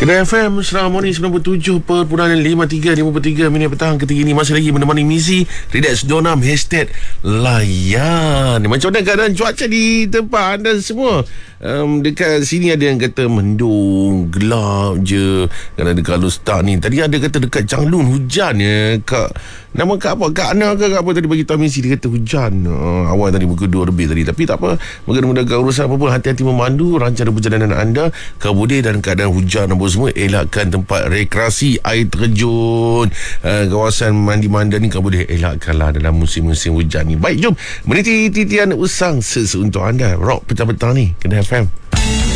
Kedai FM Seramoni 97.53 minit petang ketiga ini masih lagi menemani misi Relax 26 Hashtag Layan. Macam mana keadaan cuaca di tempat anda semua? Dekat sini ada yang kata mendung, gelap je. Kalau start ni, tadi ada kata dekat Changlun hujan ya. Nama Kak apa? Kak Ana ke Kak apa tadi bagi tahu misi, dia kata hujan. Awal tadi pukul 2 lebih tadi. Tapi tak apa, mudah-mudahan urusan apa pun, hati-hati memandu rencana perjalanan anda. Kemudian dalam keadaan hujan apa semua, elakkan tempat rekreasi, air terjun, kawasan mandi-manda ni kau boleh elakkanlah dalam musim-musim hujan ni. Baik, jom meniti titian usang sesu untuk anda. Rock petang-petang ni Kedai FM.